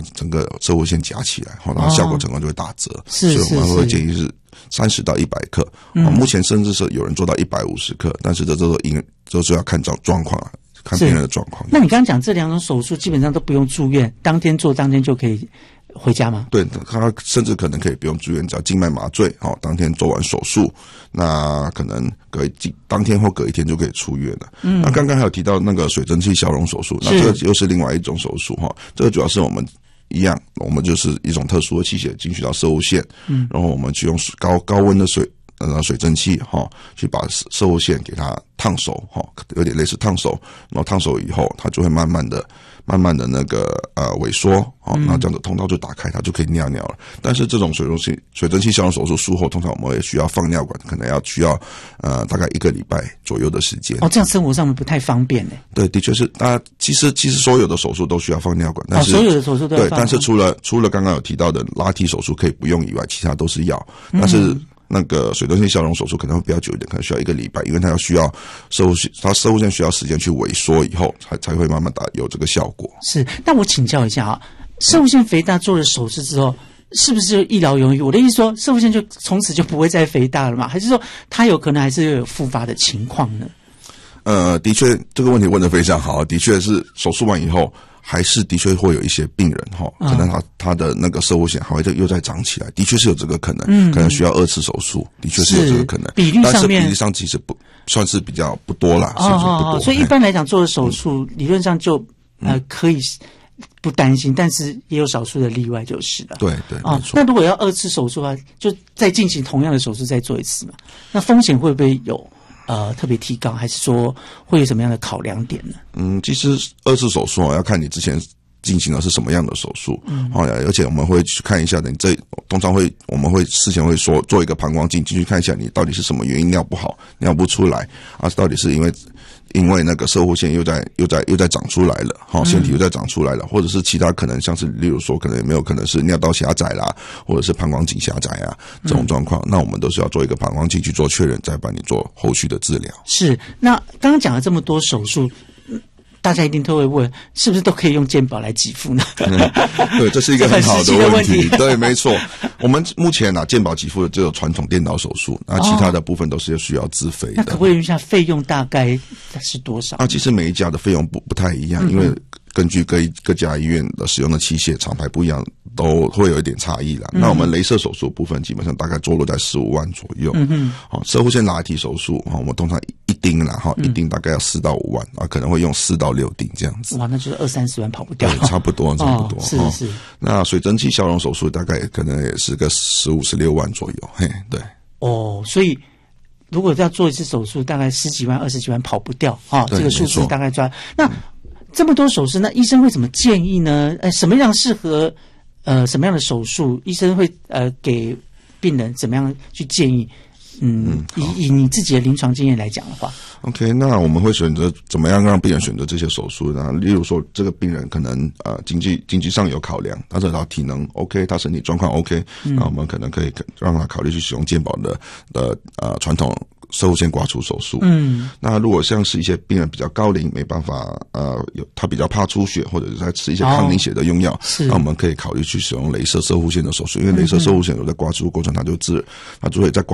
整个射护线夹起来，然后效果整个就会打折。 所以我们会建议是30到100克。目前甚至是有人做到150克，但是就是要看状况啊，看病人的状况。 那你刚刚讲这2种手术基本上都不用住院，当天做当天就可以回家吗？ 对，他甚至可能可以不用住院，只要静脉麻醉，当天做完手术，那可能当天或隔一天就可以出院了。那刚刚还有提到那个水蒸气消融手术，那这个又是另外一种手术这个主要是我们一样，我们就是一种特殊的器械进去到射护线，然后我们去用高温的水蒸气去把射护线给它烫熟有点类似烫熟，然后烫熟以后，它就会慢慢的那个萎缩那这样子通道就打开，它就可以尿尿了。但是这种水蒸气消融手术术后，通常我们也需要放尿管，可能需要大概1个礼拜左右的时间。 这样生活上面不太方便呢。 对，的确是。其实所有的手术都需要放尿管，但是所有的手术都要放。 对，但是除了刚刚有提到的拉提手术可以不用以外，其他都是要。但是那个水蒸气消融手术可能会比较久一点，可能需要1个礼拜，因为它射护线需要时间去萎缩以后，才会慢慢有这个效果。 是，那我请教一下射护线肥大做了手术之后，是不是一劳永逸？我的意思说，射护线就从此就不会再肥大了吗？还是说它有可能还是有复发的情况呢？ 的确，这个问题问得非常好，的确是手术完以后。还是的确会有一些病人可能他的那个射护线还会又再长起来，的确是有这个可能，可能需要2次手术，的确是有这个可能。 比例上面， 但是比例上其实不算是比较不多啦，算是不多。 所以一般来讲做的手术，理论上就可以不担心，但是也有少数的例外就是了。 对对，没错。 那如果要2次手术的话，就再进行同样的手术再做一次嘛？那风险会不会有特别提高，还是说会有什么样的考量点呢？ 其实2次手术要看你之前进行的是什么样的手术，而且我们会去看一下通常我们会事前会说做一个膀胱镜进去看一下你到底是什么原因尿不好，尿不出来到底是因为那个射护线又在长出来了，腺体又在长出来了，或者是其他可能像是例如说可能有没有可能是尿道狭窄啦，或者是膀胱颈狭窄这种状况，那我们都是要做一个膀胱镜去做确认，再帮你做后续的治疗。 是，那刚刚讲了这么多手术，大家一定都会问，是不是都可以用健保来给付呢？ 对，这是一个很好的问题。对，没错。我们目前健保给付的只有传统电脑手术，那其他的部分都是需要自费的。 那可不可以问一下费用大概是多少？ 其实每一家的费用不太一样，因为根据各家医院的使用的器械厂牌不一样，都会有一点差异啦。那我们雷射手术部分基本上大概坐落在15万左右。射护线拉提手术我们通常一钉一钉大概要4到5万可能会用4到6钉这样子。 哇，那就是20-30万跑不掉。 差不多。 是。 那水蒸气消融手术大概可能也是个15-16万左右。对。 所以如果要做一次手术，大概10几万、20几万跑不掉这个数字大概抓。那这么多手术，那医生会怎么建议呢？什么样适合什么样的手术？医生会给病人怎么样去建议？以你自己的临床经验来讲的话 ，OK， 那我们会选择怎么样让病人选择这些手术呢？例如说，这个病人可能经济上有考量，但是他体能 OK， 他身体状况 OK，那我们可能可以让他考虑去使用健保的传统射护线刮除手术。那如果像是一些病人比较高龄，没办法他比较怕出血，或者是在吃一些抗凝血的用药，那我们可以考虑去使用雷射射护线的手术，因为雷射射护线有在刮除过程，它就会在刮